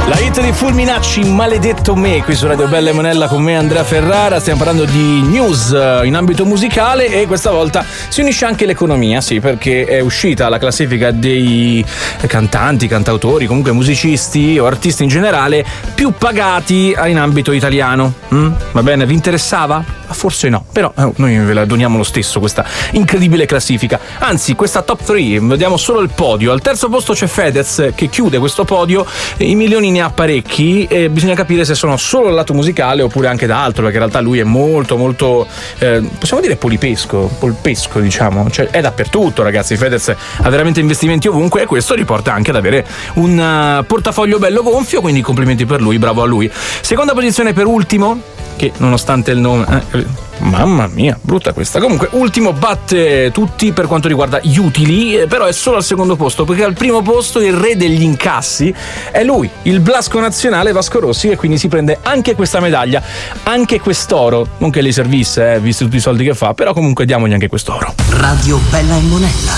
La hit di Fulminacci, Maledetto me, qui su Radio Bella e Monella con me Andrea Ferrara. Stiamo parlando di news in ambito musicale e questa volta si unisce anche l'economia, sì, perché è uscita la classifica dei cantanti, cantautori, comunque musicisti o artisti in generale più pagati in ambito italiano. Va bene, vi interessava? Forse no, però noi ve la doniamo lo stesso questa incredibile classifica. Anzi, questa top 3, vediamo solo il podio. Al terzo posto c'è Fedez che chiude questo podio. I milioni ne ha parecchi e bisogna capire se sono solo dal lato musicale oppure anche da altro, perché in realtà lui è molto possiamo dire polpesco, diciamo, cioè è dappertutto, ragazzi. Fedez ha veramente investimenti ovunque e questo riporta anche ad avere un portafoglio bello gonfio, quindi complimenti per lui, bravo a lui. Seconda posizione per Ultimo, che nonostante il nome mamma mia, brutta questa. Comunque Ultimo batte tutti per quanto riguarda gli utili, però è solo al secondo posto, perché al primo posto il re degli incassi è lui, il Blasco nazionale Vasco Rossi, e quindi si prende anche questa medaglia, anche quest'oro. Non che gli servisse, visti tutti i soldi che fa, però comunque diamogli anche quest'oro. Radio Bella e Monella.